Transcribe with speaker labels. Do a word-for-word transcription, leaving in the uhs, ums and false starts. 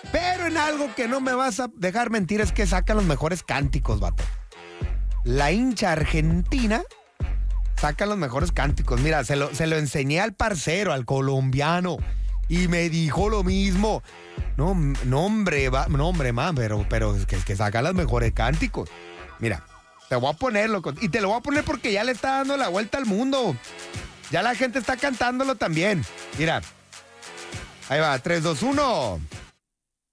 Speaker 1: Pero en algo que no me vas a dejar mentir es que sacan los mejores cánticos, vato. La hincha argentina saca los mejores cánticos. Mira, se lo, se lo enseñé al parcero, al colombiano, y me dijo lo mismo. No, no hombre, va, no, hombre, man, pero, pero es que, es que saca los mejores cánticos. Mira, te voy a ponerlo, y te lo voy a poner porque ya le está dando la vuelta al mundo. Ya la gente está cantándolo también. Mira, ahí va, tres, dos, uno.